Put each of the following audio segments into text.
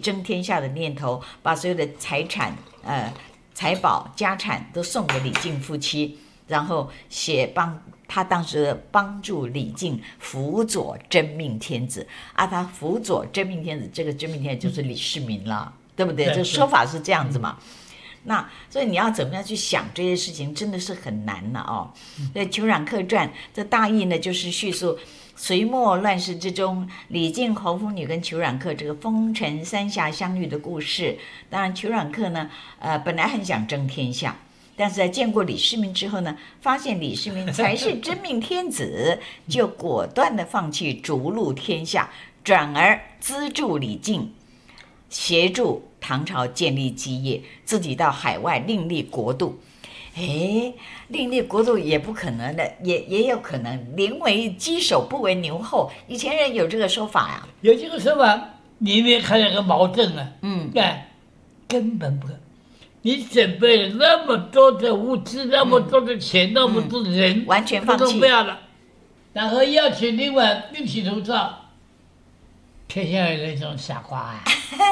争天下的念头，把所有的财产、财宝、家产都送给李靖夫妻，然后他当时帮助李靖辅佐真命天子啊，他辅佐真命天子，这个真命天子就是李世民了，对不对？这说法是这样子嘛。那所以你要怎么样去想这些事情，真的是很难了哦。所以《裘冉客传》这大意呢，就是叙述隋末乱世之中，李靖、侯夫女跟裘冉客这个风尘三侠相遇的故事。当然，裘冉客呢，本来很想争天下，但是在见过李世民之后呢，发现李世民才是真命天子，就果断的放弃逐鹿天下，转而资助李靖，协助唐朝建立基业，自己到海外另立国度。另立国度也不可能的，也有可能宁为鸡首不为牛后。以前人有这个说法呀， 有这个说法，里面看那个矛盾啊，根本不可能。你准备了那么多的物资，那么多的钱，那么多的人， 完全放弃， 不要了，然后要去另外另起炉灶，天下有那种傻瓜啊！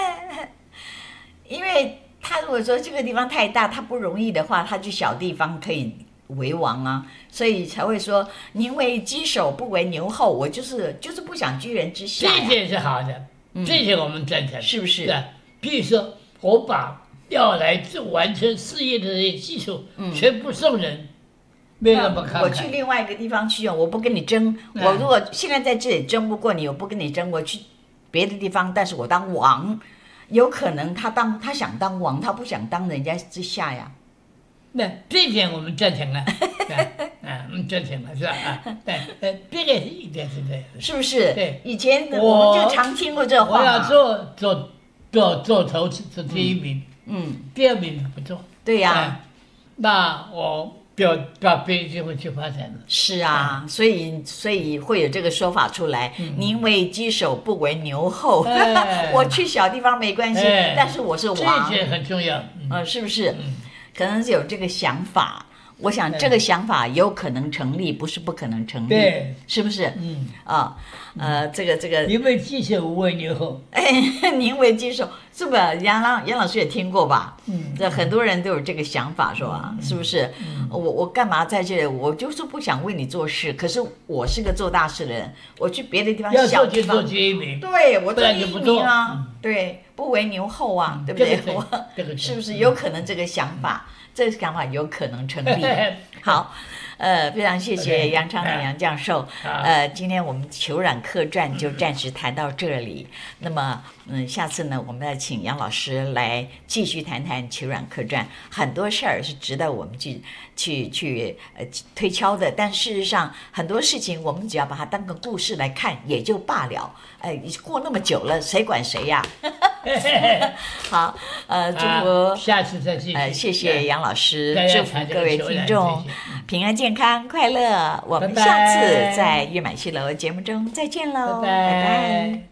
因为他如果说这个地方太大，他不容易的话，他去小地方可以为王啊，所以才会说宁为鸡首不为牛后。我就是不想居人之下呀。 这点是好的，这些我们赞成， 是不是？ 对，比如说我把要来完成事业的这些技术全部送人，没那么看。 我去另外一个地方去，我不跟你争。我如果现在在这里争不过你，我不跟你争，我去别的地方，但是我当王。有可能他想当王，他不想当人家之下呀。 那这点我们赞成了，我们赞成了，是吧？这个一点是对的， 是不是？ 对， 以前我们就常听过这话。 我要做头做第一名，第二名不做。 对呀， 那我把别人就会去发展了。 是啊，所以会有这个说法出来，宁为鸡首不为牛后。我去小地方没关系，但是我是王， 这些很重要。 是不是？可能是有这个想法。我想这个想法有可能成立，不是不可能成立， 对， 是不是？这个， 宁为鸡首不为牛后。 宁为鸡首，是不是？杨老师也听过吧？这很多人都有这个想法，是吧？是不是？我干嘛在这里？我就是不想为你做事，可是我是个做大事的人，我去别的地方小地方， 要做就做第一名， 对，我做第一名啊，对，不为牛后啊，对不对？是不是有可能这个想法？这个想法有可能成立。好，非常谢谢杨昌宁杨教授。今天我们《裘冉客传》就暂时谈到这里。那么，下次呢，我们要请杨老师来继续谈谈《裘冉客传》，很多事儿是值得我们去推敲的。但事实上，很多事情我们只要把它当个故事来看，也就罢了。过那么久了，谁管谁呀？好，祝福下次再继续。 谢谢杨老师，祝福各位听众平安健康快乐。我们下次在月满西楼节目中再见喽，拜拜。